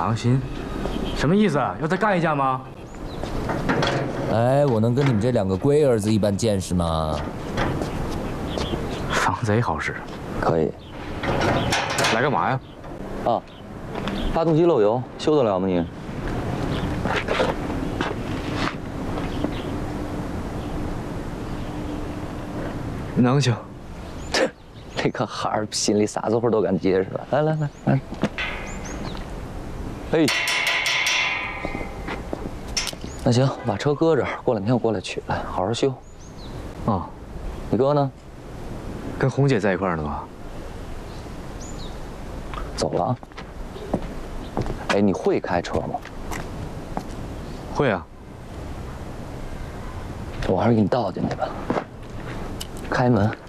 良心，什么意思？要再干一架吗？ 哎，我能跟你们这两个龟儿子一般见识吗？ 防贼好使， 可以。 来干嘛呀？ 啊，发动机漏油，修得了吗你？ 能行。 这个孩儿心里啥子活都敢接是吧？来来来来。嘿。那行，把车搁这儿，过两天我过来取来，好好修。 啊， 你哥呢？ 跟红姐在一块儿呢吧？ 走了啊。哎，你会开车吗？ 会啊。 我还是给你倒进去吧。开门。